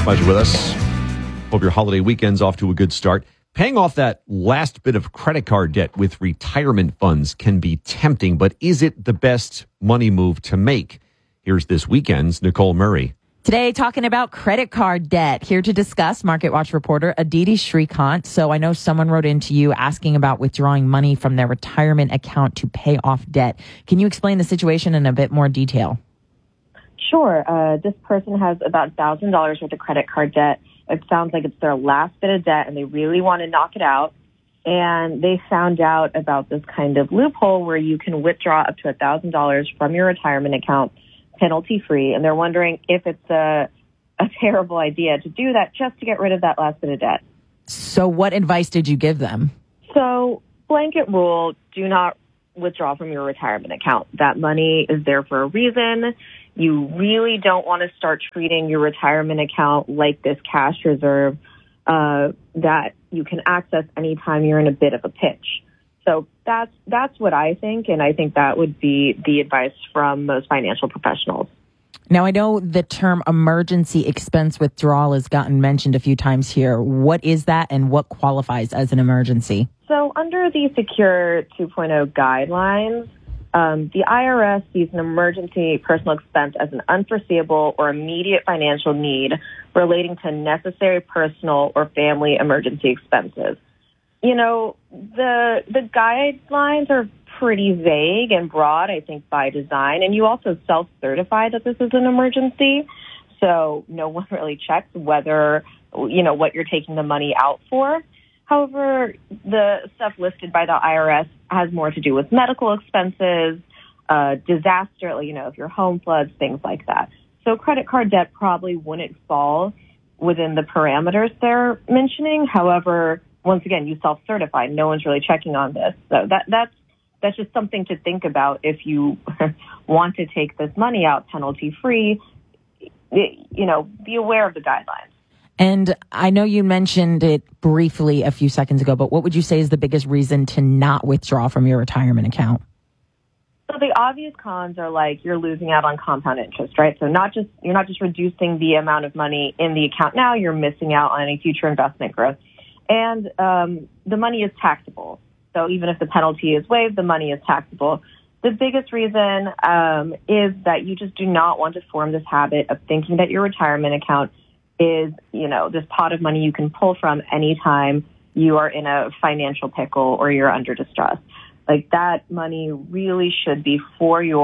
Glad you're with us. Hope your holiday weekend's off to a good start. Paying off that last bit of credit card debt with retirement funds can be tempting, but is it the best money move to make? Here's this weekend's Nicole Murray. Today, talking about credit card debt. Here to discuss, Market Watch reporter Aditi Shrikant. So I know someone wrote into you asking about withdrawing money from their retirement account to pay off debt. Can you explain the situation in a bit more detail? Sure. This person has about $1,000 worth of credit card debt. It sounds like it's their last bit of debt and they really want to knock it out. And they found out about this kind of loophole where you can withdraw up to $1,000 from your retirement account penalty free. And they're wondering if it's a terrible idea to do that just to get rid of that last bit of debt. So what advice did you give them? So blanket rule, do not withdraw from your retirement account. That money is there for a reason. You really don't want to start treating your retirement account like this cash reserve that you can access anytime you're in a bit of a pinch. So that's what I think, and I think that would be the advice from most financial professionals. Now, I know the term emergency expense withdrawal has gotten mentioned a few times here. What is that and what qualifies as an emergency? So under the Secure 2.0 guidelines, the IRS sees an emergency personal expense as an unforeseeable or immediate financial need relating to necessary personal or family emergency expenses. You know, the guidelines are pretty vague and broad, I think, by design, and you also self-certify that this is an emergency, so no one really checks whether, you know, what you're taking the money out for. However, the stuff listed by the IRS has more to do with medical expenses, disaster, you know, if your home floods, things like that. So credit card debt probably wouldn't fall within the parameters they're mentioning. However, once again, you self-certify. No one's really checking on this. So that's just something to think about if you want to take this money out penalty-free. You know, be aware of the guidelines. And I know you mentioned it briefly a few seconds ago, but what would you say is the biggest reason to not withdraw from your retirement account? So the obvious cons are like you're losing out on compound interest, right? So you're not just reducing the amount of money in the account now, you're missing out on any future investment growth. And the money is taxable. So even if the penalty is waived, the money is taxable. The biggest reason is that you just do not want to form this habit of thinking that your retirement account is, you know, this pot of money you can pull from anytime you are in a financial pickle or you're under distress. Like that money really should be for you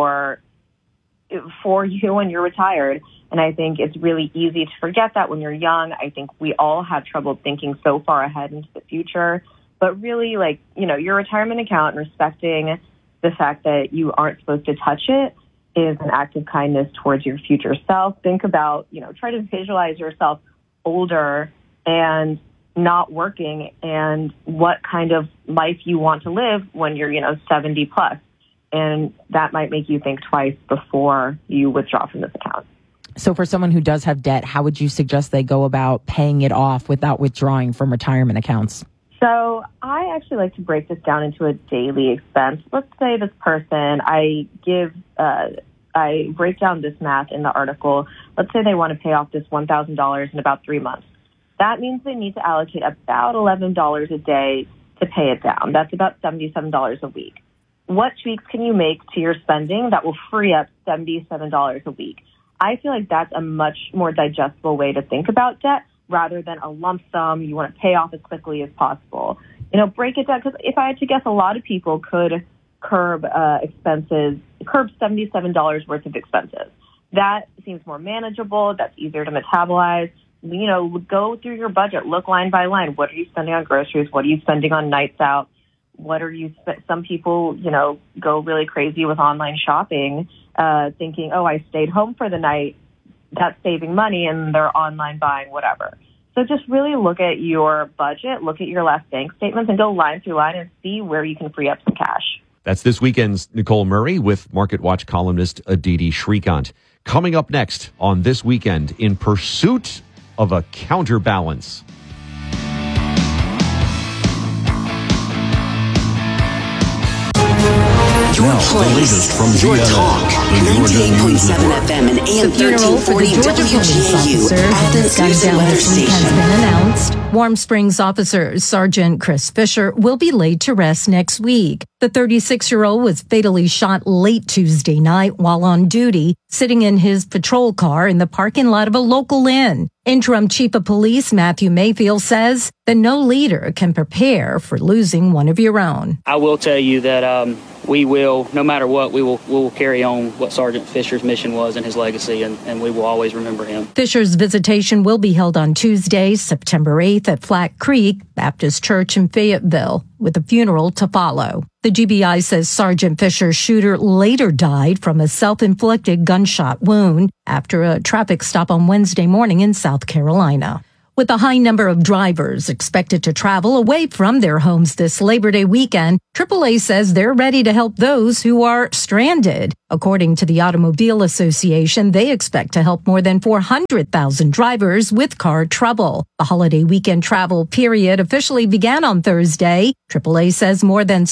when you're retired. And I think it's really easy to forget that when you're young. I think we all have trouble thinking so far ahead into the future. But really, like, you know, your retirement account and respecting the fact that you aren't supposed to touch it is an act of kindness towards your future self. Think about, you know, try to visualize yourself older and not working and what kind of life you want to live when you're, you know, 70 plus. And that might make you think twice before you withdraw from this account. So for someone who does have debt, how would you suggest they go about paying it off without withdrawing from retirement accounts? So I actually like to break this down into a daily expense. Let's say this person, I break down this math in the article. Let's say they want to pay off this $1,000 in about 3 months. That means they need to allocate about $11 a day to pay it down. That's about $77 a week. What tweaks can you make to your spending that will free up $77 a week? I feel like that's a much more digestible way to think about debt rather than a lump sum you want to pay off as quickly as possible. You know, break it down, because if I had to guess, a lot of people could curb $77 worth of expenses. That seems more manageable. That's easier to metabolize. You know, go through your budget, look line by line. What are you spending on groceries? What are you spending on nights out? What are you, some people, you know, go really crazy with online shopping, thinking, oh, I stayed home for the night. That's saving money, and they're online buying whatever. So just really look at your budget, look at your last bank statements, and go line through line and see where you can free up some cash. That's this weekend's Nicole Murray with Market Watch columnist Aditi Shrikant. Coming up next on This Weekend, in pursuit of a counterbalance. Now, the latest from Your GNN, talk, the Georgia News 98.7 Network. FM and AM The funeral for the 1340 Georgia police officer who was gunned down this week has been announced. Warm Springs officer Sergeant Chris Fisher will be laid to rest next week. The 36-year-old was fatally shot late Tuesday night while on duty, sitting in his patrol car in the parking lot of a local inn. Interim Chief of Police Matthew Mayfield says that no leader can prepare for losing one of your own. I will tell you that we will, no matter what, we will carry on what Sergeant Fisher's mission was and his legacy, and we will always remember him. Fisher's visitation will be held on Tuesday, September 8th at Flat Creek Baptist Church in Fayetteville, with a funeral to follow. The GBI says Sergeant Fisher's shooter later died from a self-inflicted gunshot wound after a traffic stop on Wednesday morning in South Carolina. With a high number of drivers expected to travel away from their homes this Labor Day weekend, AAA says they're ready to help those who are stranded. According to the Automobile Association, they expect to help more than 400,000 drivers with car trouble. The holiday weekend travel period officially began on Thursday. AAA says more than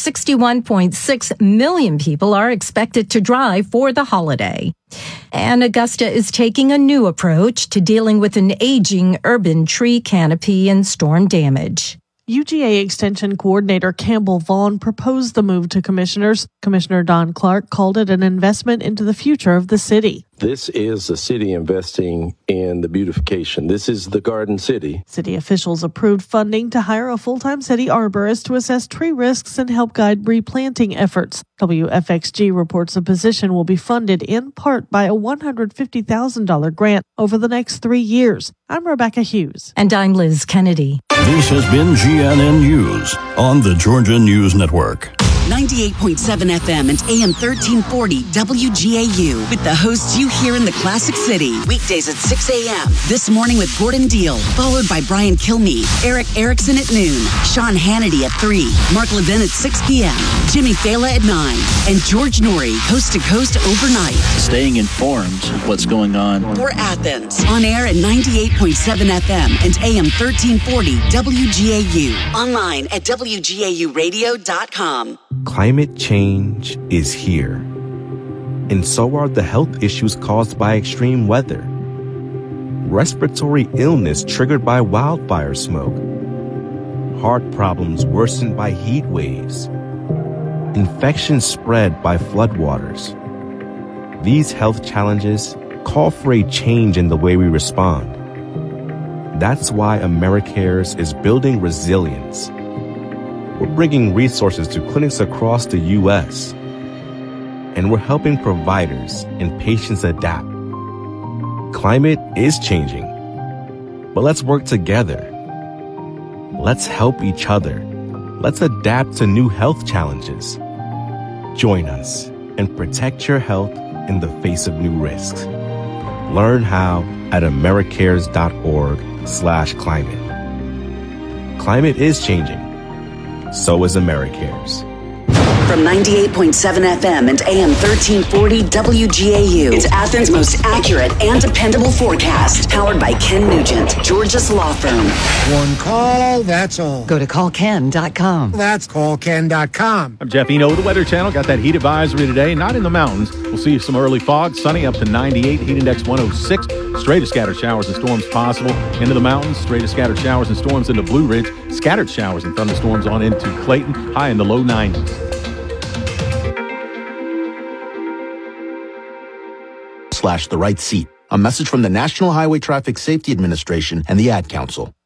61.6 million people are expected to drive for the holiday. And Augusta is taking a new approach to dealing with an aging urban tree canopy and storm damage. UGA Extension Coordinator Campbell Vaughn proposed the move to commissioners. Commissioner Don Clark called it an investment into the future of the city. This is the city investing in the beautification. This is the Garden City. City officials approved funding to hire a full-time city arborist to assess tree risks and help guide replanting efforts. WFXG reports the position will be funded in part by a $150,000 grant over the next 3 years. I'm Rebecca Hughes. And I'm Liz Kennedy. This has been GNN News on the Georgia News Network. 98.7 FM and AM 1340 WGAU with the hosts you hear in the Classic City. Weekdays at 6 a.m. This morning with Gordon Deal, followed by Brian Kilmeade, Eric Erickson at noon, Sean Hannity at 3, Mark Levin at 6 p.m., Jimmy Fela at 9, and George Norrie, coast to coast overnight. Staying informed of what's going on. For Athens, on air at 98.7 FM and AM 1340 WGAU. Online at WGAUradio.com. Climate change is here, and so are the health issues caused by extreme weather. Respiratory illness triggered by wildfire smoke, heart problems worsened by heat waves, infections spread by floodwaters. These health challenges call for a change in the way we respond. That's why AmeriCares is building resilience. We're bringing resources to clinics across the U.S., and we're helping providers and patients adapt. Climate is changing, but let's work together. Let's help each other. Let's adapt to new health challenges. Join us and protect your health in the face of new risks. Learn how at americares.org/climate. Climate is changing. So is AmeriCares. From 98.7 FM and AM 1340 WGAU, it's Athens' most accurate and dependable forecast. Powered by Ken Nugent, Georgia's law firm. One call, that's all. Go to callken.com. That's callken.com. I'm Jeff Eno with the Weather Channel. Got that heat advisory today. Not in the mountains. We'll see some early fog. Sunny up to 98. Heat index 106. Straight to scattered showers and storms possible. Into the mountains. Straight to scattered showers and storms into Blue Ridge. Scattered showers and thunderstorms on into Clayton. High in the low 90s. /the right seat. A message from the National Highway Traffic Safety Administration and the Ad Council.